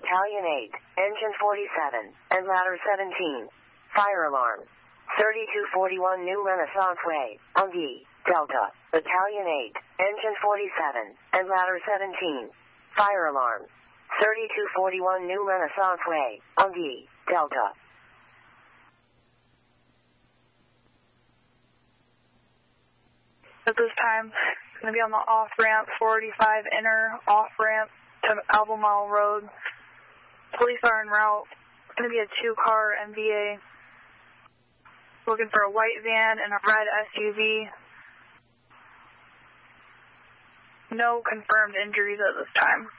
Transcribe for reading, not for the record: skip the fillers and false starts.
Battalion 8, Engine 47, and Ladder 17. Fire alarm. 3241 New Renaissance Way, Umgee, Delta. Battalion 8, Engine 47, and Ladder 17. Fire alarm. 3241 New Renaissance Way, Umgee, Delta. At this time, I'm going to be on the off-ramp 485 inner off-ramp to Albemarle Road. Police are en route. It's going to be a 2-car MVA. Looking for a white van and a red SUV. No confirmed injuries at this time.